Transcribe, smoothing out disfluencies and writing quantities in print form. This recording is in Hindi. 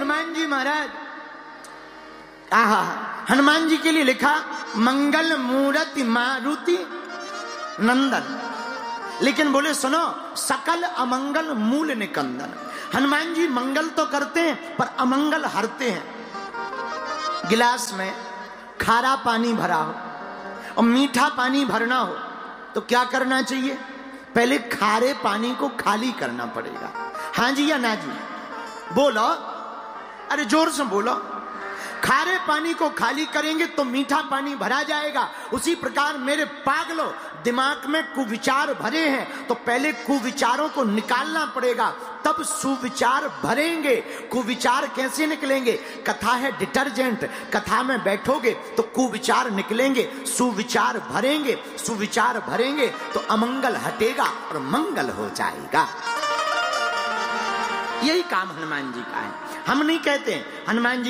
हनुमान जी महाराज, हनुमान जी के लिए लिखा मंगल मूर्ति मारुति नंदन, लेकिन बोले सुनो सकल अमंगल मूल निकंदन। हनुमान जी मंगल तो करते हैं पर अमंगल हरते हैं। गिलास में खारा पानी भरा हो और मीठा पानी भरना हो तो क्या करना चाहिए? पहले खारे पानी को खाली करना पड़ेगा। हाँ जी या ना जी? बोलो, अरे जोर से बोलो। खारे पानी को खाली करेंगे तो मीठा पानी भरा जाएगा। उसी प्रकार मेरे पागलों, दिमाग में कुविचार भरे हैं तो पहले कुविचारों को निकालना पड़ेगा, तब सुविचार भरेंगे। कुविचार कैसे निकलेंगे? कथा है डिटर्जेंट, कथा में बैठोगे तो कुविचार निकलेंगे, सुविचार भरेंगे। सुविचार भरेंगे तो अमंगल हटेगा और मंगल हो जाएगा। यही काम हनुमान जी का है। हम नहीं कहते हनुमान जी